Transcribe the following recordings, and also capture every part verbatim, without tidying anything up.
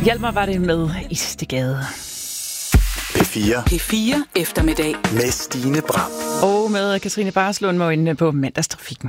Hjælp mig, var det med Istegade. P fire. P fire eftermiddag. Med Stine Bram. Og med Katrine Barslund må inde på mandagstrafikken.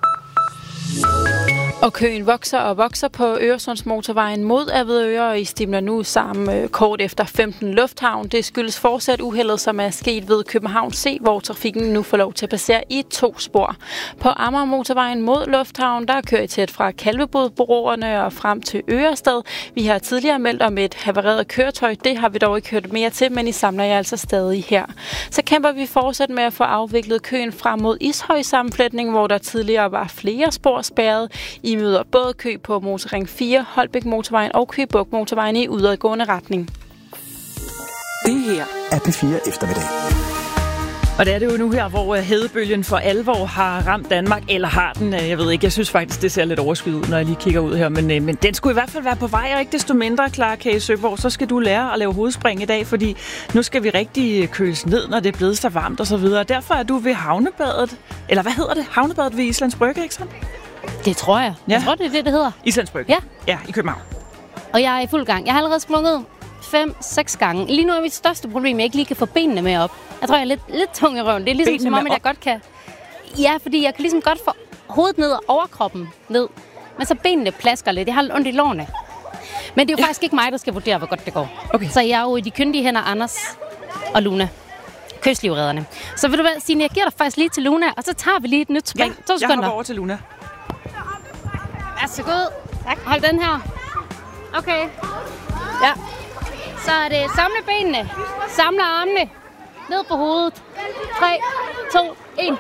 Og køen vokser og vokser på Øresundsmotorvejen mod Avedøre, og I stimler nu sammen kort efter femten Lufthavn. Det skyldes fortsat uheldet, som er sket ved København C, hvor trafikken nu får lov til at passere i to spor. På Amagermotorvejen mod Lufthavn, der kører I tæt fra Kalvebodbroerne og frem til Ørestad. Vi har tidligere meldt om et havareret køretøj. Det har vi dog ikke hørt mere til, men I samler jer altså stadig her. Så kæmper vi fortsat med at få afviklet køen frem mod Ishøj-sammenflætning, hvor der tidligere var flere spor spærret. I møder både kø på Motorring fire, Holbæk Motorvejen og Køge Bugt Motorvejen i udadgående retning. Det her er P fire eftermiddag. Og det er det jo nu her, hvor hedebølgen for alvor har ramt Danmark, eller har den, jeg ved ikke, jeg synes faktisk, det ser lidt overskyet ud, når jeg lige kigger ud her, men, men den skulle i hvert fald være på vej, og ikke desto mindre, Clara K. Søborg, så skal du lære at lave hovedspring i dag, fordi nu skal vi rigtig køles ned, når det er blevet så varmt og så videre. Derfor er du ved havnebadet, eller hvad hedder det? Havnebadet ved Islands Brygge, ikke sandt? Det tror jeg. Ja. Jeg tror, det er det, det hedder. Islands Brygge? Ja. Ja, i København. Og jeg er i fuld gang. Jeg har allerede sprunget fem, seks gange. Lige nu er mit største problem, at jeg ikke lige kan få benene med op. Jeg tror, jeg er lidt, lidt tung i røven. Det er ligesom Benene som om, at jeg op? godt kan... Ja, fordi jeg kan ligesom godt få hovedet ned og overkroppen ned. Men så benene plasker lidt. Jeg har lidt ondt i lårene. Men det er jo ja. faktisk ikke mig, der skal vurdere, hvor godt det går. Okay. Så jeg er jo i de kyndige hænder, Anders og Luna. Kystlivredderne. Så vil du hvad, Signe, jeg giver dig faktisk lige til Luna, og så tager vi lige et nyt spring. Ja, jeg hopper over til Luna. Værsågod. Tak. Hold den her. Okay. Ja. Så er det samle benene. Samle armene. Ned på hovedet. tre, to, et.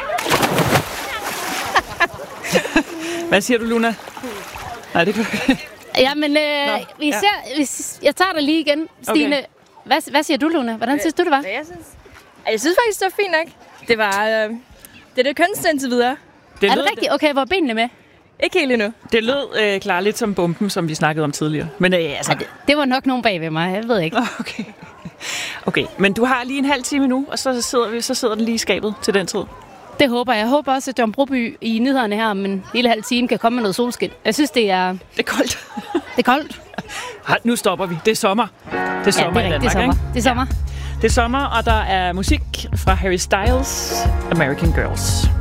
Hvad siger du, Luna? Nej, det kan Jamen, øh, vi ja. ser, vi, jeg tager dig lige igen. Stine, okay. hvad, hvad siger du, Luna? Hvordan synes du, det var? Hvad jeg synes? Jeg synes faktisk, det var fint nok. Det var øh, det er det kønste indtil videre. Det er det rigtigt? Okay, hvor er benene med? Ikke helt endnu. Det lød øh, klar lidt som bomben, som vi snakkede om tidligere. Men øh, altså... Ja, det, det var nok nogen bag ved mig, jeg ved ikke. Okay. Okay, men du har lige en halv time nu, og så sidder, vi, så sidder den lige i skabet til den tid. Det håber jeg. Jeg håber også, at John Broby i nyhederne her om en lille halv time kan komme med noget solskin. Jeg synes, det er... Det er koldt. Det er koldt. Ja, nu stopper vi. Det er sommer. Det er sommer ja, det er i Danmark, det er sommer. ikke? Det er sommer. Ja. Det er sommer, og der er musik fra Harry Styles, American Girls.